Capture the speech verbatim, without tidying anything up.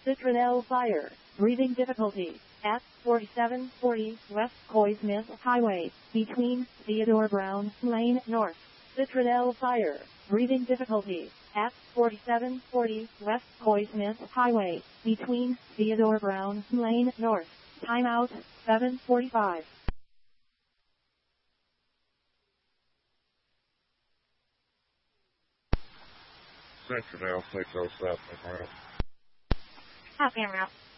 Citronelle Fire. Breathing difficulty. At forty-seven forty West Coy Smith Highway, between Theodore Brown Lane North. Citronelle Fire. Breathing difficulty. At forty-seven forty West Coy Smith Highway, between Theodore Brown Lane North. Timeout, seven forty-five. Citronelle six oh seven, route. Copy en route.